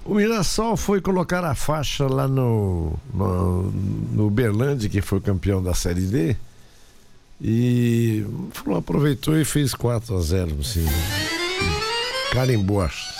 O Mirassol foi colocar a faixa lá no Uberlândia, que foi campeão da Série D, e aproveitou e fez 4-0, assim, carimbou